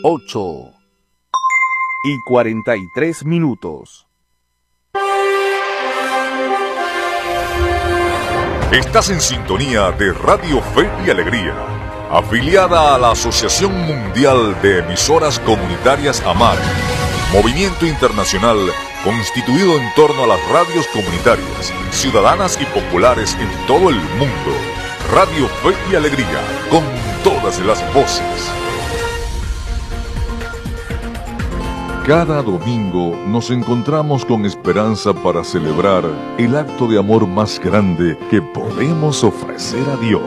8:43. Estás en sintonía de Radio Fe y Alegría, afiliada a la Asociación Mundial de Emisoras Comunitarias AMAR, movimiento internacional constituido en torno a las radios comunitarias, ciudadanas y populares en todo el mundo. Radio Fe y Alegría, con todas las voces. Cada domingo nos encontramos con esperanza para celebrar el acto de amor más grande que podemos ofrecer a Dios.